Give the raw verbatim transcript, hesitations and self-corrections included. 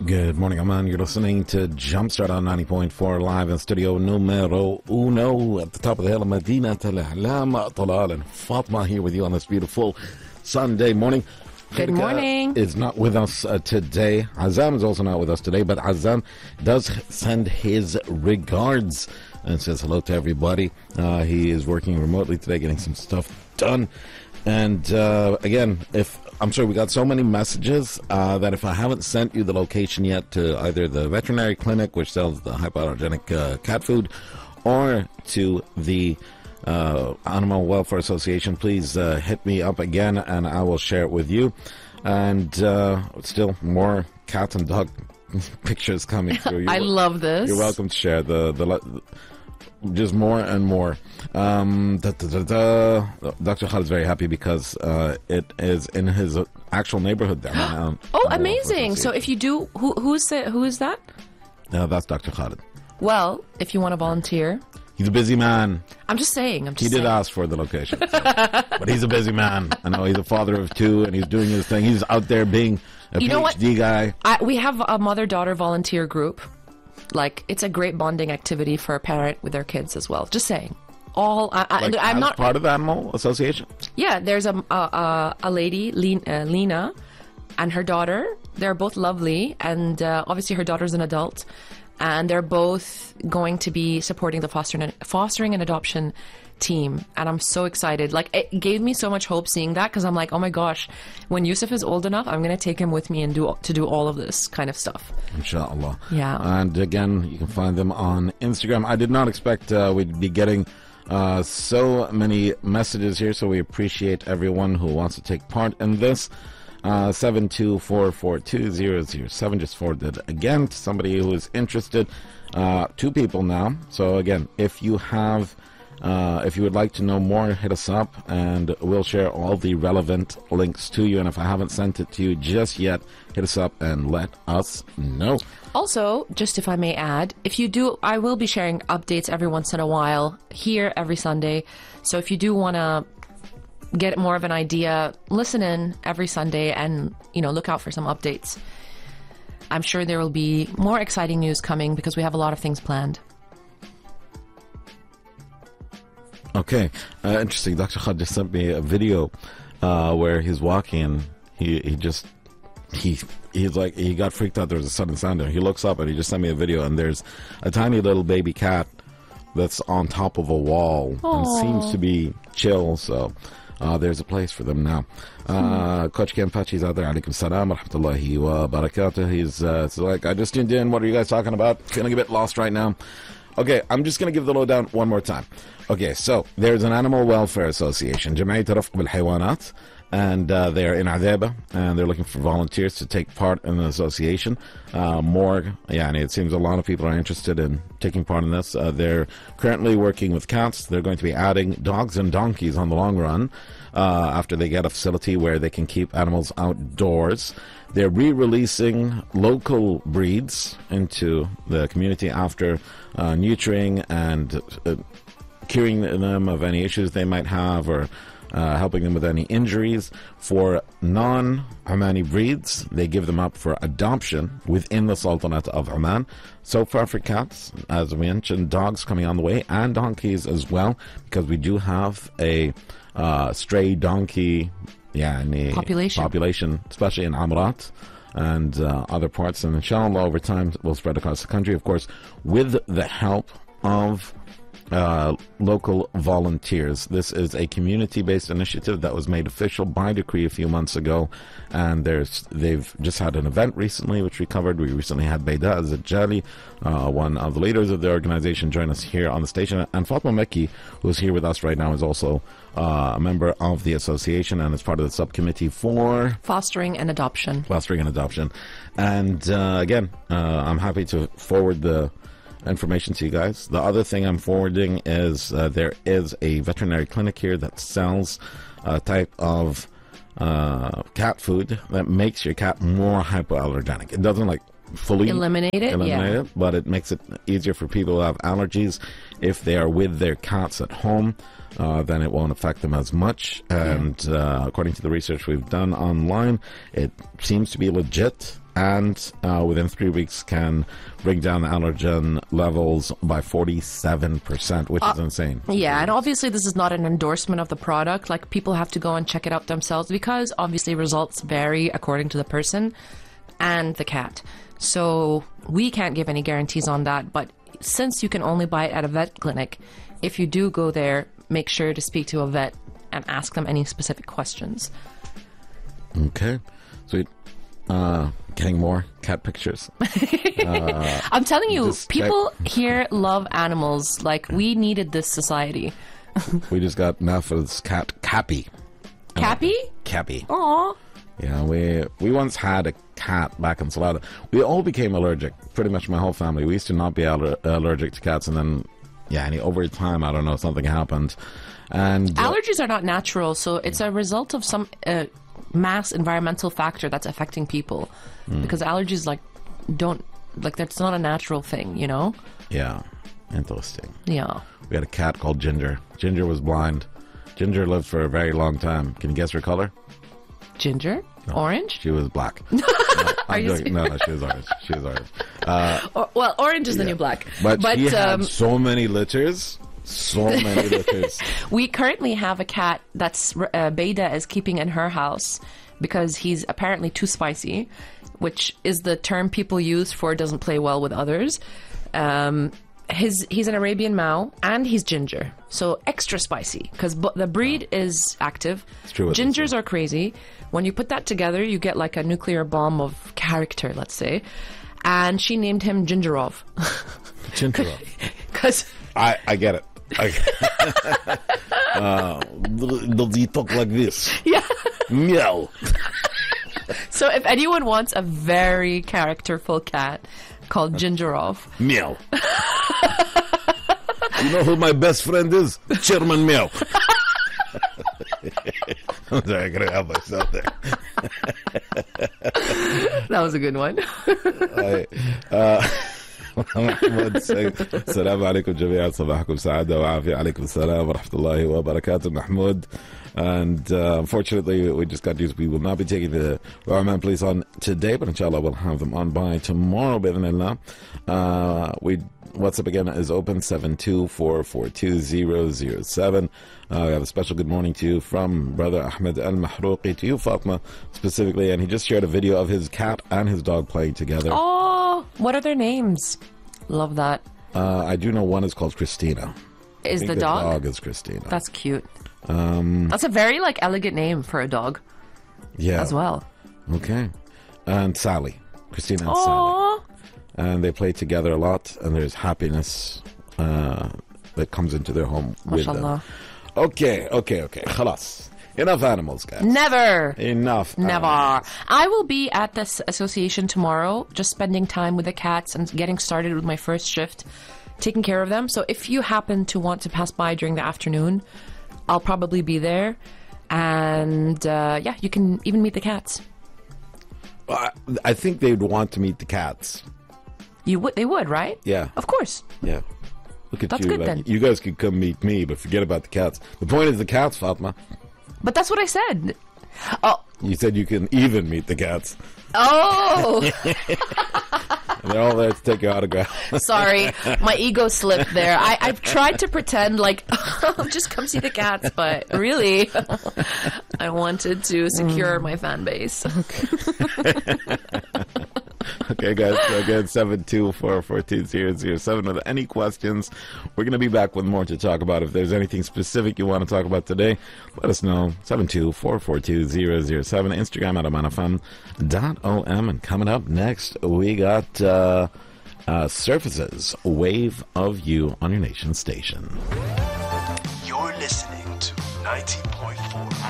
Good morning, Oman. You're listening to Jumpstart on ninety point four live in studio numero uno at the top of the hill of Medina Al Ahlam. Talal and Fatma here with you on this beautiful Sunday morning. Good morning. Khadika is not with us uh, today. Azam is also not with us today, but Azam does send his regards and says hello to everybody. Uh, he is working remotely today, getting some stuff done. And uh, again, if I'm sorry, we got so many messages uh, that if I haven't sent you the location yet to either the veterinary clinic, which sells the hypoallergenic uh, cat food, or to the uh, Animal Welfare Association, please uh, hit me up again and I will share it with you. And uh, still more cat and dog pictures coming through. You're I love this. You're welcome to share the the. the just more and more. Um, da, da, da, da. Doctor Khalid is very happy because uh, it is in his actual neighborhood there. um, oh, amazing! So if you do, who who's the, who is that? Uh, that's Doctor Khalid. Well, if you want to volunteer, he's a busy man. I'm just saying. I'm just he saying. did ask for the location, so. But he's a busy man. I know he's a father of two, and he's doing his thing. He's out there being a you PhD know what? guy. I, we have a mother-daughter volunteer group. Like, it's a great bonding activity for a parent with their kids as well. Just saying. All I, I, like I'm as not part of the Animal Association. Yeah, there's a a, a lady, Lena, and her daughter. They're both lovely, and uh, obviously her daughter's an adult, and they're both going to be supporting the fostering fostering and adoption team, and I'm so excited. Like, it gave me so much hope seeing that, because I'm like, oh my gosh, when Yusuf is old enough, I'm going to take him with me and do to do all of this kind of stuff. Inshallah. Yeah. And again, you can find them on Instagram. I did not expect uh, we'd be getting uh, so many messages here, so we appreciate everyone who wants to take part in this. Uh, seven two four four two zero zero seven, just forwarded again to somebody who is interested. Uh, two people now. So again, if you have Uh, if you would like to know more, hit us up and we'll share all the relevant links to you. And if I haven't sent it to you just yet, hit us up and let us know. Also, just if I may add, if you do, I will be sharing updates every once in a while here every Sunday. So if you do want to get more of an idea, listen in every Sunday and, you know, look out for some updates. I'm sure there will be more exciting news coming because we have a lot of things planned. Okay, uh, interesting. Doctor Khalid just sent me a video uh, where he's walking. He he just he he's like he got freaked out. There was a sudden sound there. He looks up and he just sent me a video, and there's a tiny little baby cat that's on top of a wall Aww. and seems to be chill. So uh, there's a place for them now. Uh, Coach Ken Pachi's out there. Alaikum salam wa rahmatullahi wa barakatuh. He's uh, so like, I just tuned in. What are you guys talking about? Feeling a bit lost right now. Okay, I'm just going to give the lowdown one more time. Okay, so there's an Animal Welfare Association, Jama'at Rafq bil Haywanat, and uh, they're in Adaba, and they're looking for volunteers to take part in the association. Uh, more, yeah, and it seems a lot of people are interested in taking part in this. Uh, they're currently working with cats. They're going to be adding dogs and donkeys on the long run uh, after they get a facility where they can keep animals outdoors. They're re-releasing local breeds into the community after uh, neutering and uh, curing them of any issues they might have, or uh, helping them with any injuries. For non-Omani breeds, they give them up for adoption within the Sultanate of Oman. So far for cats, as we mentioned, dogs coming on the way, and donkeys as well, because we do have a uh, stray donkey يعني population. population, especially in Amrat and uh, other parts. And inshallah, over time, will spread across the country, of course, with the help of uh, local volunteers. This is a community-based initiative that was made official by decree a few months ago, and there's they've just had an event recently, which we covered. We recently had Beida Azajali, uh, one of the leaders of the organization, join us here on the station, and Fatma Mekki, who's here with us right now, is also uh, a member of the association and is part of the subcommittee for fostering and adoption. Fostering and adoption, and uh, again, uh, I'm happy to forward the information to you guys. The other thing I'm forwarding is uh, there is a veterinary clinic here that sells a type of uh, cat food that makes your cat more hypoallergenic. It doesn't like fully eliminate it, eliminate yeah. it, but it makes it easier for people who have allergies. If they are with their cats at home, uh, then it won't affect them as much. And uh, according to the research we've done online, it seems to be legit. and uh, within three weeks can bring down the allergen levels by forty-seven percent, which uh, is insane. Yeah, and obviously this is not an endorsement of the product. Like, people have to go and check it out themselves because obviously results vary according to the person and the cat. So we can't give any guarantees on that, but since you can only buy it at a vet clinic, if you do go there, make sure to speak to a vet and ask them any specific questions. Okay, sweet. Uh, getting more cat pictures. uh, I'm telling you, people cat- here love animals. Like, we needed this society. We just got Naf's cat, Cappy. Cappy? Uh, Cappy. Aww. Yeah, we we once had a cat back in Salada. We all became allergic, pretty much my whole family. We used to not be aller- allergic to cats, and then, yeah, and over time, I don't know, something happened. And uh, allergies are not natural, so it's a result of some uh, mass environmental factor that's affecting people. Mm. Because allergies, like, don't, like, that's not a natural thing, you know? Yeah, interesting. Yeah. We had a cat called Ginger. Ginger was blind. Ginger lived for a very long time. Can you guess her color? Ginger? No, orange? She was black. No, Are you doing, no, no, she was orange. She was orange. Uh, or, well, orange is yeah. the new black. But, but she um, had so many litters. So many litters. We currently have a cat that's uh, Beta is keeping in her house because he's apparently too spicy, which is the term people use for doesn't play well with others. Um, his he's an Arabian Mau and he's ginger, so extra spicy because b- the breed oh. is active. It's true. Gingers are crazy. When you put that together, you get like a nuclear bomb of character, let's say. And she named him Gingerov. Gingerov. Because I I get it. I, uh, does he talk like this? Yeah. Meow. So if anyone wants a very characterful cat called Gingerov. Meow. You know who my best friend is? Chairman Meow. I'm sorry, I gotta help myself there. That was a good one. I, uh, محمد السلام عليكم جميعا صباحكم سعادة وعافية عليكم السلام ورحمة الله وبركاته Mahmoud. And uh, unfortunately we just got news we will not be taking the Rahman police on today, but inshallah we'll have them on by tomorrow بإذن الله. Uh, we WhatsApp again is open seven two four four two zero zero seven. Uh, we have a special good morning to you from brother Ahmed Al Mahrouqi to you, Fatma, specifically, and he just shared a video of his cat and his dog playing together. Oh, what are their names? Love that. Uh, I do know one is called Christina. Is the, the dog? dog is Christina. That's cute. Um, That's a very like elegant name for a dog. Yeah. As well. Okay. And Sally. Christina and Aww. Sally. And they play together a lot, and there's happiness uh, that comes into their home with MashaAllah. them. Okay, okay, okay. Khalas. Enough animals, guys. Never. Enough Never. animals. I will be at this association tomorrow, just spending time with the cats and getting started with my first shift, taking care of them. So if you happen to want to pass by during the afternoon, I'll probably be there. And uh, yeah, you can even meet the cats. I, I think they'd want to meet the cats. You would, they would, right? Yeah. Of course. Yeah. Look at That's you. good, Like, then. you guys could come meet me, but forget about the cats. The point is the cats, Fatma. But that's what I said. Oh. You said you can even meet the cats. Oh. And they're all there to take your autograph. Sorry, my ego slipped there. I, I've tried to pretend like, just come see the cats, but really, I wanted to secure my fan base. Okay, guys. So again, seven two four four two zero zero seven. With any questions, we're going to be back with more to talk about. If there's anything specific you want to talk about today, let us know. seven two four four two zero zero seven. Instagram at amanafam dot o m. And coming up next, we got uh, uh, Surfaces, Wave of You on your nation station. You're listening to ninety point four